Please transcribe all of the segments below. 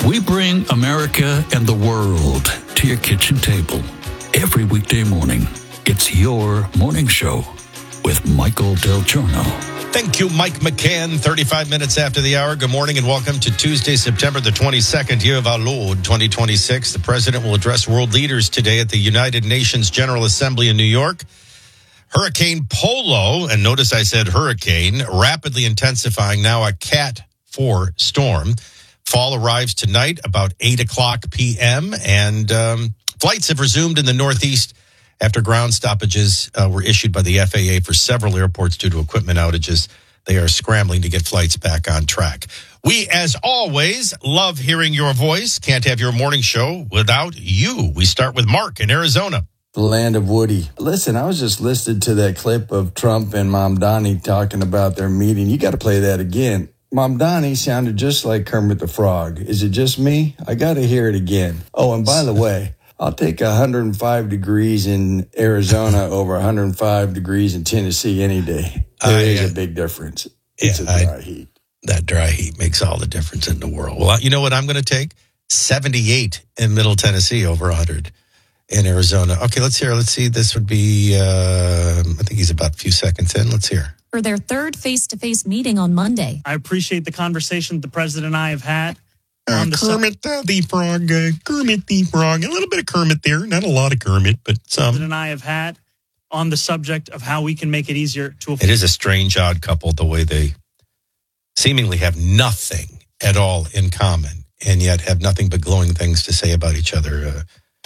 We bring America and the world to your kitchen table. Every weekday morning, it's your morning show with Michael Del Giorno. Thank you, Mike McCann. 35 minutes after the hour. Good morning and welcome to Tuesday, September the 22nd, year of our Lord, 2026. The president will address world leaders today at the United Nations General Assembly in New York. Hurricane Polo, and notice I said hurricane, rapidly intensifying, now a Cat 4 storm. Fall arrives tonight about 8 o'clock p.m., and flights have resumed in the Northeast after ground stoppages were issued by the FAA for several airports due to equipment outages. They are scrambling to get flights back on track. We, as always, love hearing your voice. Can't have your morning show without you. We start with Mark in Arizona. The land of Woody. Listen, I was just listening to that clip of Trump and Mamdani talking about their meeting. You got to play that again. Mamdani sounded just like Kermit the Frog. Is it just me? I got to hear it again. Oh, and by the way, I'll take 105 degrees in Arizona over 105 degrees in Tennessee any day. There is a big difference. It's a dry heat. That dry heat makes all the difference in the world. Well, you know what I'm going to take? 78 in Middle Tennessee over 100 in Arizona. Okay, let's hear. Let's see. This would be, I think he's about a few seconds in. Let's hear. For their third face-to-face meeting on Monday. I appreciate the conversation the president and I have had. Kermit the Frog, Kermit the Frog. A little bit of Kermit there. Not a lot of Kermit, but some. The president and I have had on the subject of how we can make it easier to afford. It is a strange, odd couple, the way they seemingly have nothing at all in common, and yet have nothing but glowing things to say about each other.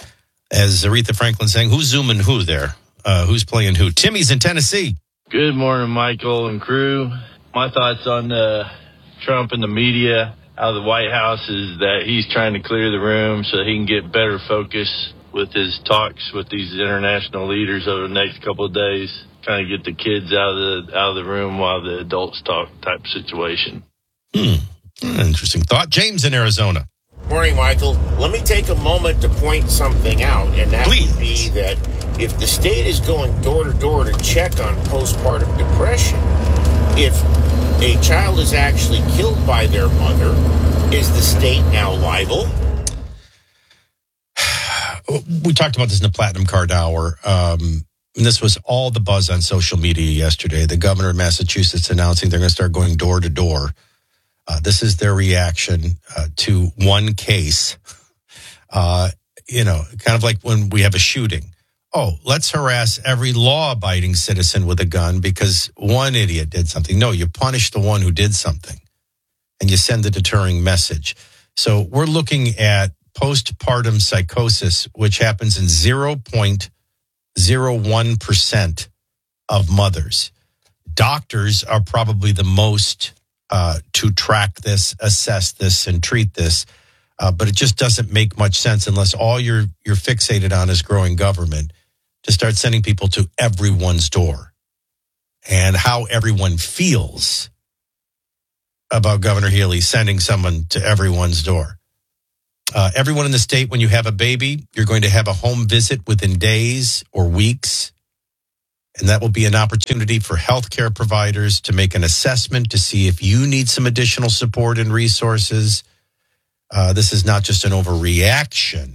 As Aretha Franklin saying, who's zooming who there? Who's playing who? Timmy's in Tennessee. Good morning, Michael and crew. My thoughts on Trump and the media out of the White House is that he's trying to clear the room so he can get better focus with his talks with these international leaders over the next couple of days. Kind of get the kids out of the room while the adults talk type situation. Interesting thought. James in Arizona. Morning, Michael. Let me take a moment to point something out, and that would be that if the state is going door to door to check on postpartum depression, if a child is actually killed by their mother, is the state now liable? We talked about this in the Platinum Card Hour. And this was all the buzz on social media yesterday. The governor of Massachusetts announcing they're going to start going door to door. This is their reaction to one case. Kind of like when we have a shooting. Oh, let's harass every law-abiding citizen with a gun because one idiot did something. No, you punish the one who did something, and you send a deterring message. So we're looking at postpartum psychosis, which happens in 0.01% of mothers. Doctors are probably the most to track this, assess this, and treat this. But it just doesn't make much sense unless all you're fixated on is growing government to start sending people to everyone's door. And how everyone feels about Governor Healy sending someone to everyone's door. Everyone in the state, when you have a baby, you're going to have a home visit within days or weeks. And that will be an opportunity for healthcare providers to make an assessment to see if you need some additional support and resources. This is not just an overreaction.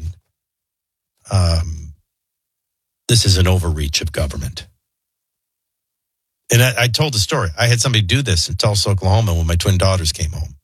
This is an overreach of government. And I told the story. I had somebody do this in Tulsa, Oklahoma when my twin daughters came home.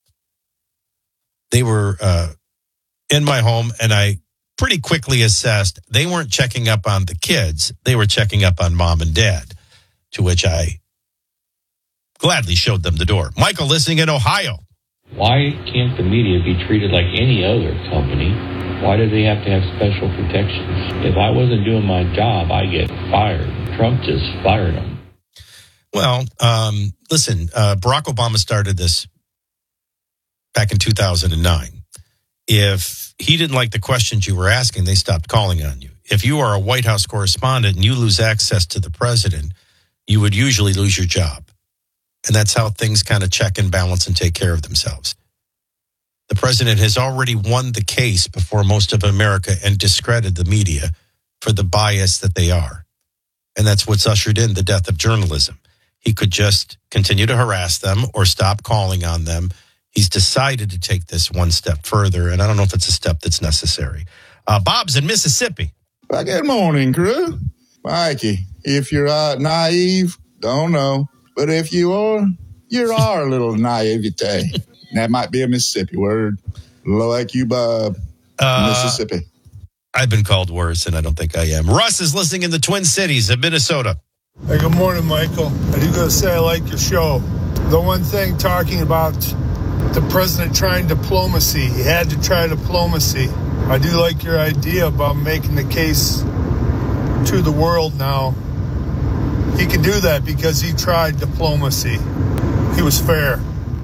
They were in my home, and I pretty quickly assessed they weren't checking up on the kids. They were checking up on mom and dad, to which I gladly showed them the door. Michael, listening in Ohio. Why can't the media be treated like any other company? Why do they have to have special protections? If I wasn't doing my job, I get fired. Trump just fired them. Well, listen, Barack Obama started this back in 2009. If he didn't like the questions you were asking, they stopped calling on you. If you are a White House correspondent and you lose access to the president, you would usually lose your job. And that's how things kind of check and balance and take care of themselves. The president has already won the case before most of America and discredited the media for the bias that they are. And that's what's ushered in the death of journalism. He could just continue to harass them or stop calling on them. He's decided to take this one step further, and I don't know if it's a step that's necessary. Bob's in Mississippi. Well, good morning, crew. Mikey, if you're naive, don't know. But if you are a little naivete. That might be a Mississippi word. Like you, Bob. Mississippi. I've been called worse, and I don't think I am. Russ is listening in the Twin Cities of Minnesota. Hey, good morning, Michael. I do gotta say I like your show. The one thing talking about the president trying diplomacy, he had to try diplomacy. I do like your idea about making the case to the world now. He can do that because he tried diplomacy. He was fair.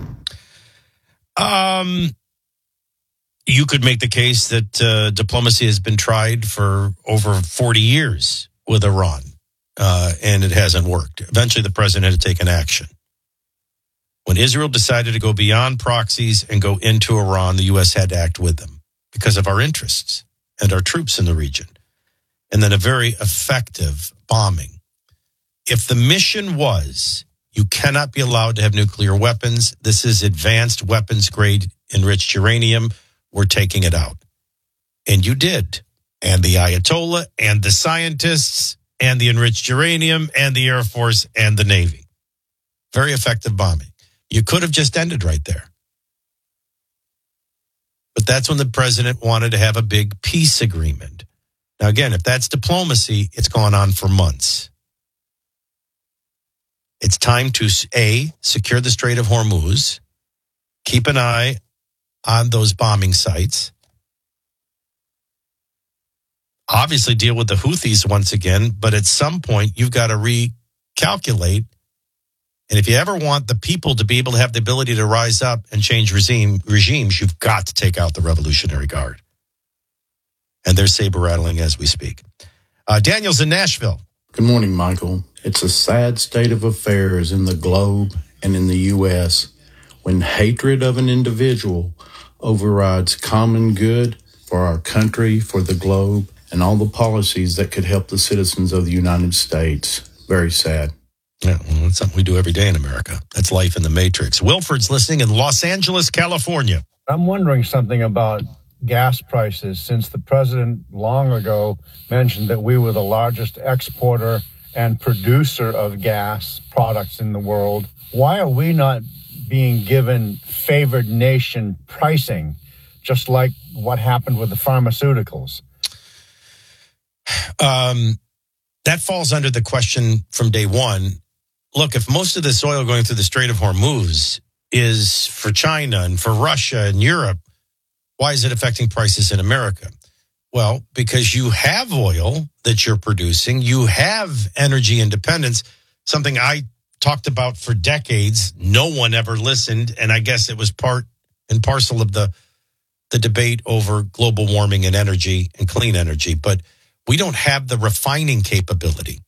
You could make the case that diplomacy has been tried for over 40 years with Iran, and it hasn't worked. Eventually, the president had to take an action. When Israel decided to go beyond proxies and go into Iran, the U.S. had to act with them because of our interests and our troops in the region. And then a very effective bombing. If the mission was, you cannot be allowed to have nuclear weapons, this is advanced weapons grade enriched uranium, we're taking it out. And you did. And the Ayatollah and the scientists and the enriched uranium and the Air Force and the Navy. Very effective bombing. You could have just ended right there. But that's when the president wanted to have a big peace agreement. Now, again, if that's diplomacy, it's gone on for months. It's time to, A, secure the Strait of Hormuz, keep an eye on those bombing sites, obviously deal with the Houthis once again, but at some point you've got to recalculate. And if you ever want the people to be able to have the ability to rise up and change regimes, you've got to take out the Revolutionary Guard. And they're saber rattling as we speak. Daniel's in Nashville. Good morning, Michael. It's a sad state of affairs in the globe and in the U.S. when hatred of an individual overrides common good for our country, for the globe, and all the policies that could help the citizens of the United States. Very sad. Yeah, well, that's something we do every day in America. That's life in the Matrix. Wilford's listening in Los Angeles, California. I'm wondering something about gas prices, since the president long ago mentioned that we were the largest exporter and producer of gas products in the world. Why are we not being given favored nation pricing, just like what happened with the pharmaceuticals? That falls under the question from day one. Look, if most of this oil going through the Strait of Hormuz is for China and for Russia and Europe, why is it affecting prices in America? Well, because you have oil that you're producing, you have energy independence, something I talked about for decades. No one ever listened, and I guess it was part and parcel of the debate over global warming and energy and clean energy. But we don't have the refining capability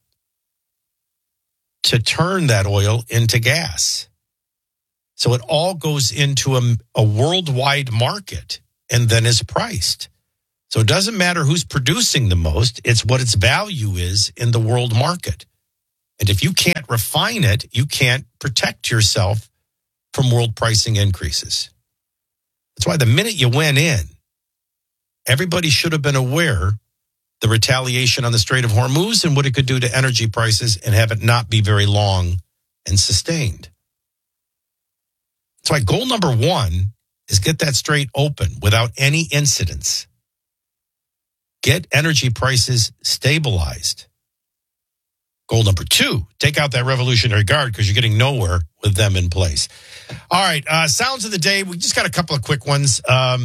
to turn that oil into gas. So it all goes into a worldwide market and then is priced. So it doesn't matter who's producing the most, it's what its value is in the world market. And if you can't refine it, you can't protect yourself from world pricing increases. That's why the minute you went in, everybody should have been aware the retaliation on the Strait of Hormuz and what it could do to energy prices and have it not be very long and sustained. That's why goal number one is get that strait open without any incidents. Get energy prices stabilized. Goal number two, take out that Revolutionary Guard because you're getting nowhere with them in place. All right, sounds of the day. We just got a couple of quick ones.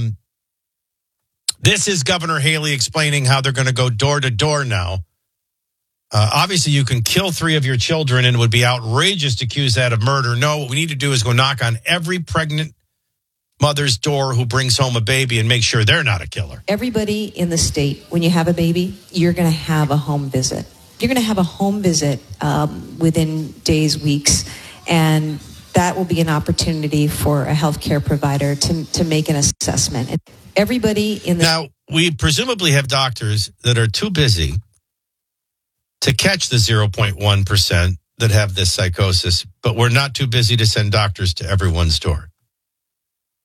This is Governor Haley explaining how they're going to go door to door now. Obviously, you can kill 3 of your children and it would be outrageous to accuse that of murder. No, what we need to do is go knock on every pregnant mother's door who brings home a baby and make sure they're not a killer. Everybody in the state, when you have a baby, you're going to have a home visit. You're going to have a home visit within days, weeks, and that will be an opportunity for a healthcare provider to make an assessment. And everybody in the... Now, we presumably have doctors that are too busy to catch the 0.1% that have this psychosis, but we're not too busy to send doctors to everyone's door.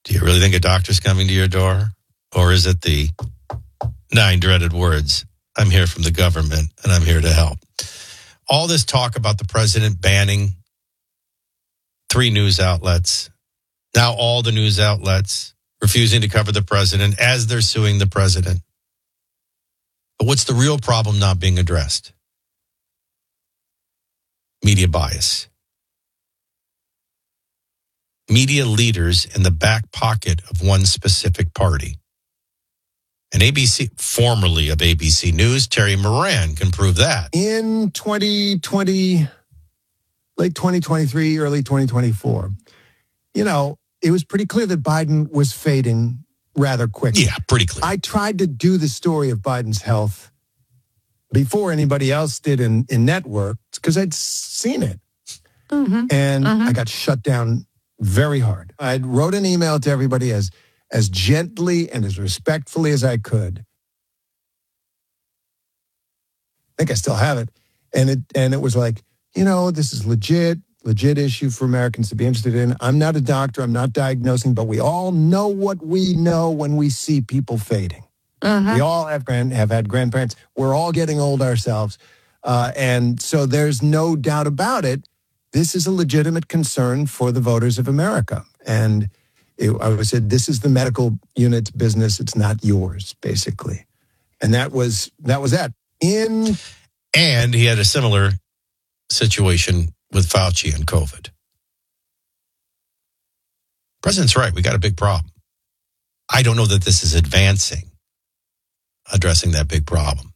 Do you really think a doctor's coming to your door? Or is it the 9 dreaded words, I'm here from the government and I'm here to help? All this talk about the president banning 3 news outlets, now all the news outlets refusing to cover the president as they're suing the president. But what's the real problem not being addressed? Media bias. Media leaders in the back pocket of one specific party. And ABC, formerly of ABC News, Terry Moran can prove that. In 2020, late 2023, early 2024, it was pretty clear that Biden was fading rather quickly. Yeah, pretty clear. I tried to do the story of Biden's health before anybody else did in networks because I'd seen it. And I got shut down very hard. I wrote an email to everybody as gently and as respectfully as I could. I think I still have it. And it was like, this is legit issue for Americans to be interested in. I'm not a doctor. I'm not diagnosing, but we all know what we know when we see people fading. We all have had grandparents. We're all getting old ourselves. And so there's no doubt about it. This is a legitimate concern for the voters of America. And I said, this is the medical unit's business. It's not yours, basically. And that was that. And he had a similar situation with Fauci and COVID. President's right. We got a big problem. I don't know that this is addressing that big problem.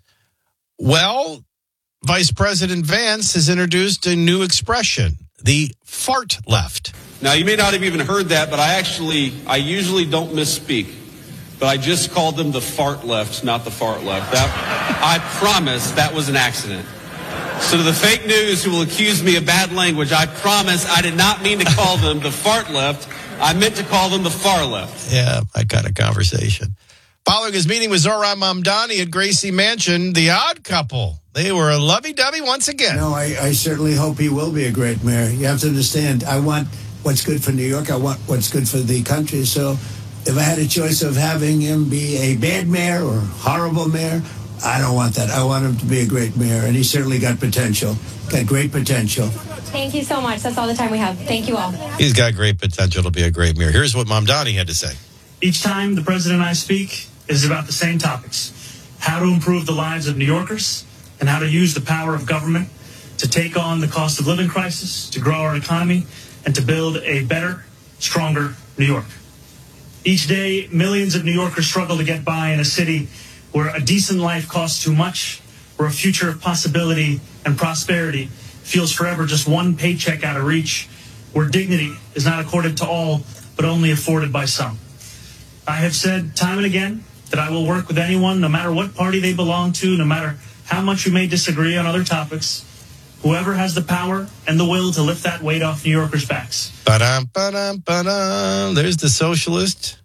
Well, Vice President Vance has introduced a new expression, the fart left. Now, you may not have even heard that, but I usually don't misspeak. But I just called them the fart left, not the fart left. I promise that was an accident. So to the fake news who will accuse me of bad language, I promise I did not mean to call them the fart left. I meant to call them the far left. Yeah, that kind of conversation. Following his meeting with Zohran Mamdani at Gracie Mansion, the odd couple, they were a lovey-dovey once again. No, I certainly hope he will be a great mayor. You have to understand, I want what's good for New York. I want what's good for the country. So if I had a choice of having him be a bad mayor or horrible mayor, I don't want that. I want him to be a great mayor, and he's certainly got potential, got great potential. Thank you so much. That's all the time we have. Thank you all. He's got great potential to be a great mayor. Here's what Mamdani had to say. Each time the president and I speak is about the same topics: how to improve the lives of New Yorkers and how to use the power of government to take on the cost of living crisis, to grow our economy, and to build a better, stronger New York. Each day, millions of New Yorkers struggle to get by in a city where a decent life costs too much, where a future of possibility and prosperity feels forever just one paycheck out of reach, where dignity is not accorded to all, but only afforded by some. I have said time and again that I will work with anyone, no matter what party they belong to, no matter how much we may disagree on other topics, whoever has the power and the will to lift that weight off New Yorkers' backs. Ba-dum, ba-dum, ba-dum. There's the socialist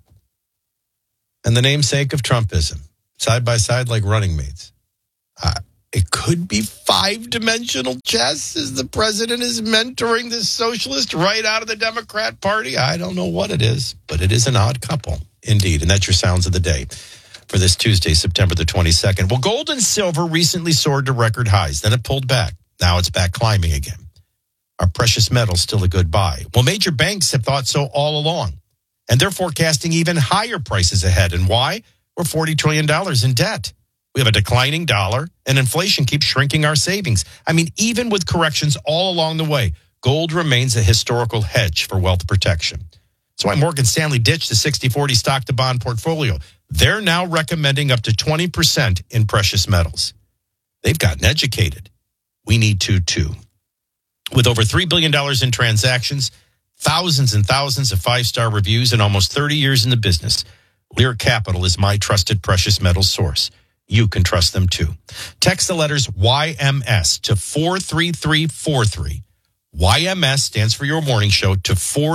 and the namesake of Trumpism, side by side like running mates. It could be 5-dimensional chess as the president is mentoring this socialist right out of the Democrat Party. I don't know what it is, but it is an odd couple indeed. And that's your sounds of the day for this Tuesday, September the 22nd. Well, gold and silver recently soared to record highs. Then it pulled back. Now it's back climbing again. Are precious metals still a good buy? Well, major banks have thought so all along, and they're forecasting even higher prices ahead. And why? We're $40 trillion in debt. We have a declining dollar, and inflation keeps shrinking our savings. I mean, even with corrections all along the way, gold remains a historical hedge for wealth protection. That's why Morgan Stanley ditched the 60-40 stock-to-bond portfolio. They're now recommending up to 20% in precious metals. They've gotten educated. We need to, too. With over $3 billion in transactions, thousands and thousands of 5-star reviews, and almost 30 years in the business, Lear Capital is my trusted precious metals source. You can trust them too. Text the letters YMS to 43343. YMS stands for your morning show to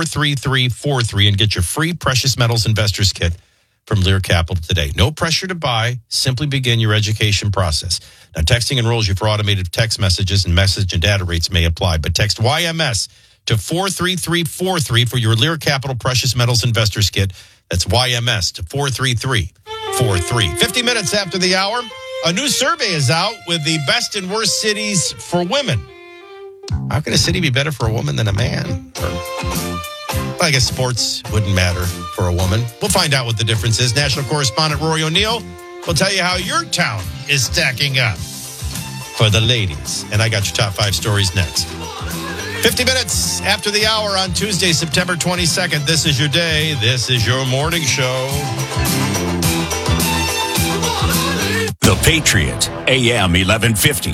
43343 and get your free precious metals investors kit from Lear Capital today. No pressure to buy. Simply begin your education process. Now, texting enrolls you for automated text messages, and message and data rates may apply. But text YMS to 43343 for your Lear Capital Precious Metals Investors Kit. That's YMS to 43343. 50 minutes after the hour, a new survey is out with the best and worst cities for women. How can a city be better for a woman than a man? Well, I guess sports wouldn't matter for a woman. We'll find out what the difference is. National correspondent Rory O'Neill will tell you how your town is stacking up for the ladies. And I got your top 5 stories next. 50 minutes after the hour on Tuesday, September 22nd. This is your day. This is your morning show. The Patriot, AM 1150.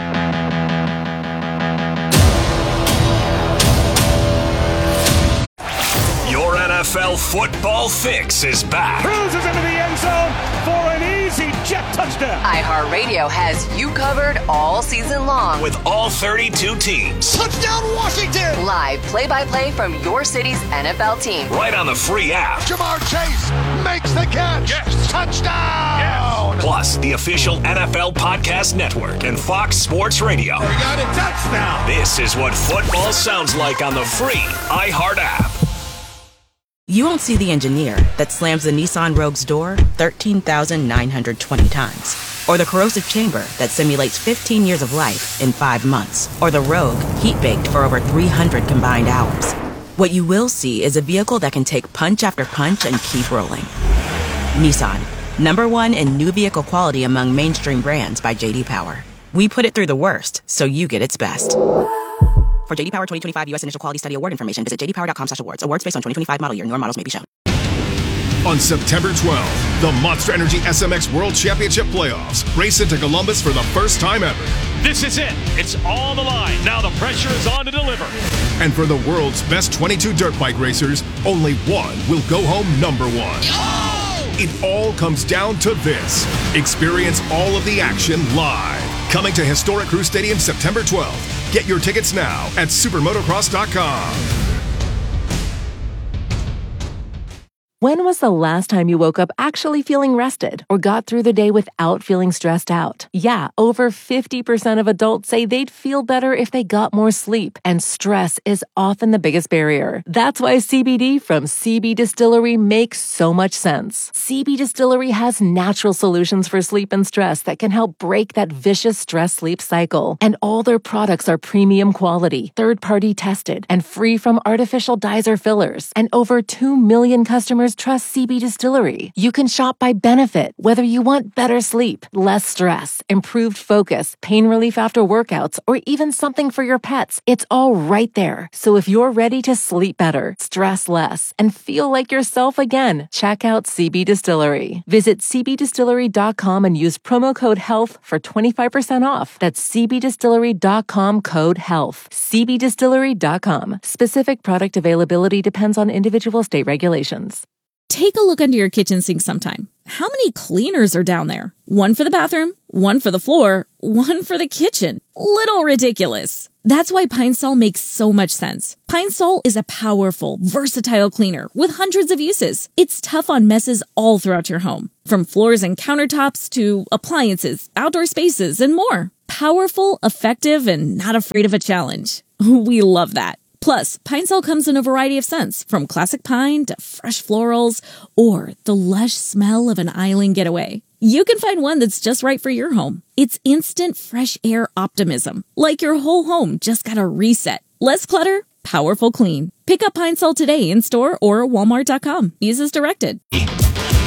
Your NFL football fix is back. Cruises into the end zone for an easy jet touchdown. iHeartRadio has you covered all season long. With all 32 teams. Touchdown Washington! Live play-by-play from your city's NFL team. Right on the free app. Ja'Marr Chase makes the catch. Yes. Touchdown! Yes. Plus, the official NFL Podcast Network and Fox Sports Radio. We got a touchdown! This is what football sounds like on the free iHeart app. You won't see the engineer that slams the Nissan Rogue's door 13,920 times. Or the corrosive chamber that simulates 15 years of life in 5 months. Or the Rogue heat-baked for over 300 combined hours. What you will see is a vehicle that can take punch after punch and keep rolling. Nissan, #1 in new vehicle quality among mainstream brands by J.D. Power. We put it through the worst, so you get its best. For J.D. Power 2025 U.S. Initial Quality Study Award information, visit jdpower.com/awards. Awards based on 2025 model year. Newer models may be shown. On September 12th, the Monster Energy SMX World Championship Playoffs race into Columbus for the first time ever. This is it. It's on the line. Now the pressure is on to deliver. And for the world's best 22 dirt bike racers, only one will go home #1. Oh! It all comes down to this. Experience all of the action live. Coming to Historic Crew Stadium September 12th. Get your tickets now at supermotocross.com. When was the last time you woke up actually feeling rested or got through the day without feeling stressed out? Yeah, over 50% of adults say they'd feel better if they got more sleep, and stress is often the biggest barrier. That's why CBD from CB Distillery makes so much sense. CB Distillery has natural solutions for sleep and stress that can help break that vicious stress-sleep cycle. And all their products are premium quality, third-party tested, and free from artificial dyes or fillers. And over 2 million customers trust CB Distillery. You can shop by benefit, whether you want better sleep, less stress, improved focus, pain relief after workouts, or even something for your pets. It's all right there. So if you're ready to sleep better, stress less, and feel like yourself again, check out CB Distillery. Visit cbdistillery.com and use promo code HEALTH for 25% off. That's cbdistillery.com code HEALTH. cbdistillery.com. Specific product availability depends on individual state regulations. Take a look under your kitchen sink sometime. How many cleaners are down there? One for the bathroom, one for the floor, one for the kitchen. Little ridiculous. That's why Pine Sol makes so much sense. Pine Sol is a powerful, versatile cleaner with hundreds of uses. It's tough on messes all throughout your home, from floors and countertops to appliances, outdoor spaces, and more. Powerful, effective, and not afraid of a challenge. We love that. Plus, Pine Sol comes in a variety of scents, from classic pine to fresh florals, or the lush smell of an island getaway. You can find one that's just right for your home. It's instant fresh air optimism, like your whole home just got a reset. Less clutter, powerful clean. Pick up Pine Sol today in store or Walmart.com. Use as directed.